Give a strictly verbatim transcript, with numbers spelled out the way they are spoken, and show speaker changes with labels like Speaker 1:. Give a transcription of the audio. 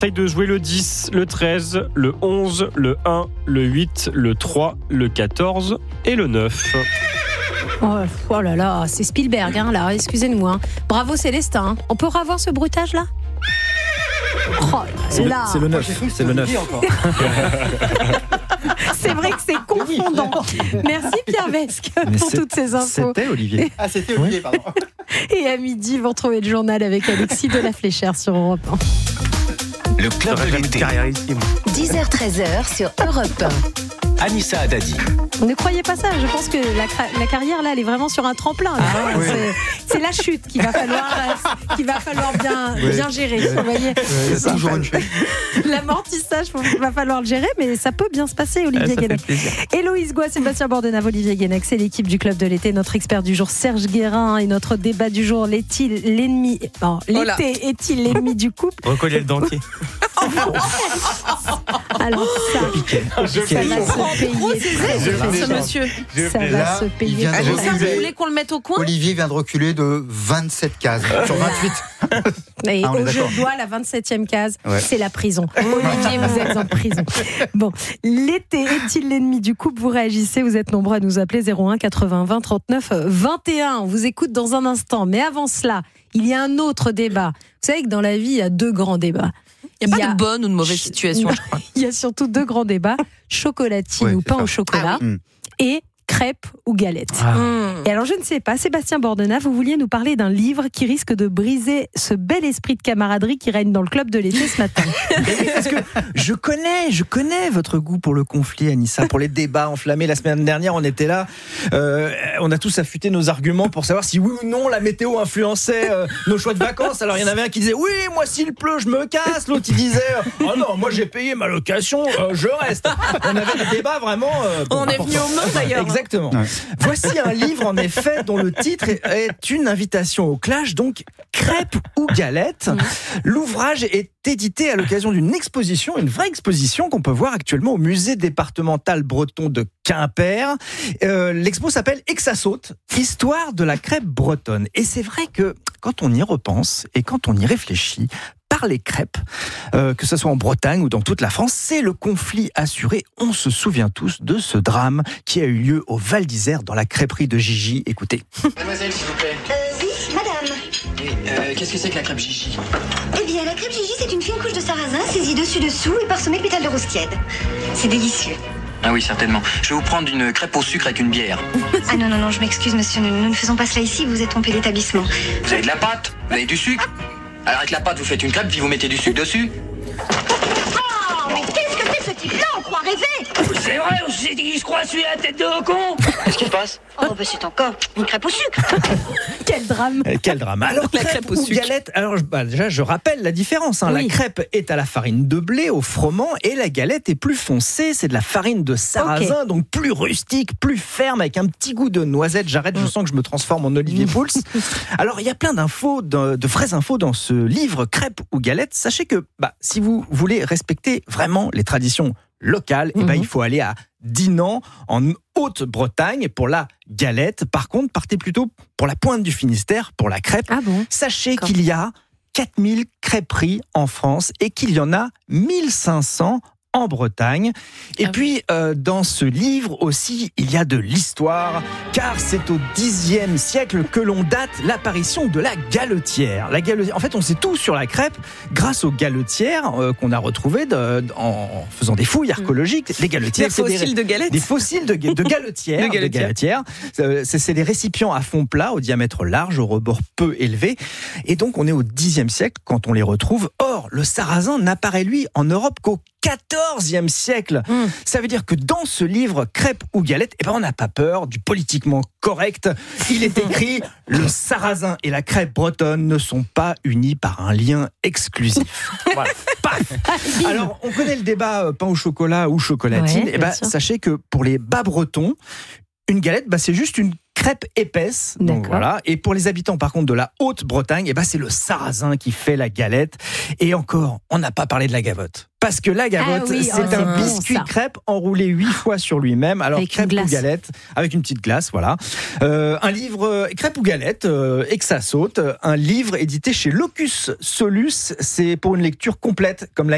Speaker 1: Essaye de jouer le dix, le treize, le onze, le un, le huit, le trois, le quatorze et le neuf.
Speaker 2: Oh, oh là là, c'est Spielberg, hein, là, excusez-nous. Hein. Bravo Célestin. On peut revoir ce bruitage là ? Oh
Speaker 3: C'est
Speaker 2: là
Speaker 3: le, c'est le neuf. C'est le neuf.
Speaker 2: C'est vrai que c'est confondant. Merci Pierre Vesque pour
Speaker 3: c'est,
Speaker 2: toutes ces infos.
Speaker 3: C'était Olivier.
Speaker 4: Ah, c'était Olivier,
Speaker 3: Oui.
Speaker 4: pardon.
Speaker 2: Et à midi, vous retrouvez le journal avec Alexis de la Fléchère sur Europe un.
Speaker 5: Le club de l'été.
Speaker 3: Carrière ici, moi.
Speaker 6: dix heures treize heures sur Europe un.
Speaker 5: Anissa Haddadi.
Speaker 2: Ne croyez pas ça, je pense que la, cra- la carrière là, elle est vraiment sur un tremplin. Là.
Speaker 3: Ah, oui.
Speaker 2: c'est, c'est la chute qu'il va falloir, euh, qu'il va falloir bien,
Speaker 3: Oui.
Speaker 2: bien gérer. Vous voyez,
Speaker 3: C'est toujours une chute.
Speaker 2: l'amortissage, il va falloir le gérer, mais ça peut bien se passer, Olivier
Speaker 3: Ça fait
Speaker 2: Guénec.
Speaker 3: plaisir.
Speaker 2: Héloïse Goua, Sébastien Bordenave, Olivier Guénec, c'est l'équipe du club de l'été. Notre expert du jour, Serge Guérin, et notre débat du jour, l'est-il l'ennemi non, l'été
Speaker 7: Voilà.
Speaker 2: est-il l'ennemi du couple?
Speaker 3: Recoller le dentier.
Speaker 2: Alors ça, ça va se payer. très
Speaker 7: Ce
Speaker 2: cher.
Speaker 7: monsieur.
Speaker 2: Ça va
Speaker 4: Là,
Speaker 2: se
Speaker 4: il
Speaker 2: payer.
Speaker 4: vient de
Speaker 2: très
Speaker 7: Ah,
Speaker 2: cher.
Speaker 7: ça, vous
Speaker 4: reculer.
Speaker 7: voulez qu'on le mette au coin ?
Speaker 4: Olivier vient de reculer de vingt-sept cases sur vingt-huit.
Speaker 2: Et
Speaker 4: Ah, on est
Speaker 2: au jeu
Speaker 4: d'accord.
Speaker 2: de doigt, la vingt-septième case,
Speaker 4: Ouais.
Speaker 2: c'est la prison. Olivier, vous êtes en prison. Bon, l'été est-il l'ennemi du couple? Vous réagissez, vous êtes nombreux à nous appeler zéro un quatre-vingts vingt trente-neuf vingt et un. On vous écoute dans un instant. Mais avant cela, il y a un autre débat. Vous savez que dans la vie, il y a deux grands débats.
Speaker 7: Il n'y a
Speaker 2: Il y
Speaker 7: pas
Speaker 2: a-
Speaker 7: de bonne ou de mauvaise situation,
Speaker 2: Non.
Speaker 7: je crois.
Speaker 2: Il y a surtout deux grands débats, chocolatine
Speaker 4: Ouais,
Speaker 2: ou
Speaker 4: c'est
Speaker 2: pain
Speaker 4: ça.
Speaker 2: au chocolat,
Speaker 4: Ah oui.
Speaker 2: et crêpes ou galettes.
Speaker 3: Ah.
Speaker 7: Mmh.
Speaker 2: Et alors, je ne sais pas, Sébastien Bordenave, vous vouliez nous parler d'un livre qui risque de briser ce bel esprit de camaraderie qui règne dans le club de l'été ce matin.
Speaker 3: Parce que je connais, je connais votre goût pour le conflit, Anissa, pour les débats enflammés. La semaine dernière, on était là, euh, on a tous affûté nos arguments pour savoir si oui ou non la météo influençait euh, nos choix de vacances. Alors il y en avait un qui disait oui, moi s'il pleut, je me casse. L'autre il disait oh non, moi j'ai payé ma location, euh, je reste. On avait des débats vraiment. Euh,
Speaker 7: On est
Speaker 3: importants.
Speaker 7: venu au mot d'ailleurs.
Speaker 3: Exactement.
Speaker 4: Ouais.
Speaker 3: Voici un livre en effet dont le titre est, est une invitation au clash, donc crêpes ou galettes. L'ouvrage est édité à l'occasion d'une exposition, une vraie exposition qu'on peut voir actuellement au musée départemental breton de Quimper. Euh, l'expo s'appelle Et que ça saute, histoire de la crêpe bretonne. Et c'est vrai que quand on y repense et quand on y réfléchit, par les crêpes, euh, que ce soit en Bretagne ou dans toute la France, c'est le conflit assuré. On se souvient tous de ce drame qui a eu lieu au Val d'Isère dans la crêperie de Gigi. Écoutez.
Speaker 8: Mademoiselle, s'il vous plaît.
Speaker 9: Euh, oui, madame.
Speaker 8: Oui, euh, qu'est-ce que c'est que la crêpe Gigi?
Speaker 9: Eh bien, la crêpe Gigi, c'est une fine couche de sarrasin saisie dessus-dessous et parsemée de pétales de rose tiède. C'est délicieux.
Speaker 8: Ah oui, certainement. Je vais vous prendre une crêpe au sucre avec une bière.
Speaker 9: Ah non, non, non, je m'excuse, monsieur, nous, nous ne faisons pas cela ici, vous êtes trompé d'établissement.
Speaker 8: Vous avez de la pâte? Vous avez du sucre? Alors avec la pâte, vous faites une crêpe, puis vous mettez du sucre dessus?
Speaker 9: Oh, mais qu'est-ce que c'est ce type-là? On croit rêver.
Speaker 8: C'est vrai, on s'est dit qu'il se croit celui-là, tête de con. Qu'est-ce qui se passe?
Speaker 9: Oh, bah c'est encore une crêpe au sucre.
Speaker 2: Quel drame!
Speaker 3: Euh, quel drame. Alors,
Speaker 7: La
Speaker 3: crêpe,
Speaker 7: crêpe au
Speaker 3: ou
Speaker 7: sucre.
Speaker 3: galette, alors je- bah, déjà je rappelle la différence. Hein.
Speaker 2: Oui.
Speaker 3: La crêpe est à la farine de blé, au froment, et la galette est plus foncée, c'est de la farine de sarrasin, donc plus rustique, plus ferme, avec un petit goût de noisette. J'arrête, je sens que je me transforme en Olivier Pouls. Alors il y a plein d'infos, de, de vraies infos dans ce livre Crêpes ou galettes. Sachez que bah, si vous voulez respecter vraiment les traditions locales, eh ben,
Speaker 2: Mhm.
Speaker 3: il faut aller à Dinan, en Haute-Bretagne, pour la galette. Par contre, partez plutôt pour la pointe du Finistère, pour la crêpe.
Speaker 2: Ah bon?
Speaker 3: Sachez
Speaker 2: D'accord.
Speaker 3: qu'il y a quatre mille crêperies en France et qu'il y en a mille cinq cents en Bretagne. Et
Speaker 7: Ah oui.
Speaker 3: puis, euh, dans ce livre aussi, il y a de l'histoire, car c'est au dixième siècle que l'on date l'apparition de la galetière. La galetière, en fait, on sait tout sur la crêpe grâce aux galetières euh, qu'on a retrouvées de- en faisant des fouilles archéologiques. Les galetières,
Speaker 7: Des
Speaker 3: c'est des-
Speaker 7: fossiles de galettes.
Speaker 3: des fossiles de, de galetières.
Speaker 7: De galetières.
Speaker 3: galetières. Euh, C'est c'est des récipients à fond plat, au diamètre large, au rebord peu élevé. Et donc, on est au dixième siècle quand on les retrouve. Or, le sarrasin n'apparaît, lui, en Europe qu'au quatorzième siècle.
Speaker 2: Mm.
Speaker 3: Ça veut dire que dans ce livre, Crêpes ou galettes, eh ben, on n'a pas peur du politiquement correct. Il est écrit « Le sarrasin et la crêpe bretonne ne sont pas unis par un lien exclusif. » Voilà. Paf. Alors, on connaît le débat euh, pain au chocolat ou chocolatine.
Speaker 2: Ouais,
Speaker 3: Eh
Speaker 2: bien
Speaker 3: ben,
Speaker 2: sûr.
Speaker 3: sachez que pour les bas bretons, une galette, bah, c'est juste une crêpe épaisse. Donc
Speaker 2: D'accord.
Speaker 3: voilà. Et pour les habitants, par contre, de la Haute-Bretagne, eh ben, c'est le sarrasin qui fait la galette. Et encore, on n'a pas parlé de la gavotte. Parce que la gavotte,
Speaker 2: Ah oui,
Speaker 3: c'est
Speaker 2: oh, c'est
Speaker 3: un
Speaker 2: bon,
Speaker 3: biscuit
Speaker 2: ça.
Speaker 3: crêpe enroulé huit fois sur lui-même. Alors,
Speaker 2: Avec une
Speaker 3: crêpe ou
Speaker 2: glace.
Speaker 3: galette, avec une petite glace, voilà. Euh, un livre, euh, crêpe ou galette, euh, et que ça saute. Un livre édité chez Locus Solus. C'est pour une lecture complète, comme la